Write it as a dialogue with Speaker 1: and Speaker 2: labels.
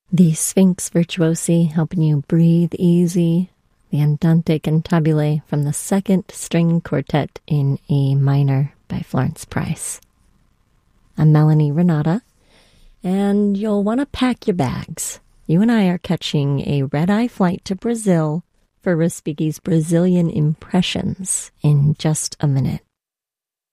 Speaker 1: The Sphinx Virtuosi helping you breathe easy. The Andante Cantabile from the Second String Quartet in E minor by Florence Price. I'm Melanie Renata, and you'll want to pack your bags. You and I are catching a red-eye flight to Brazil for Respighi's Brazilian Impressions in just a minute.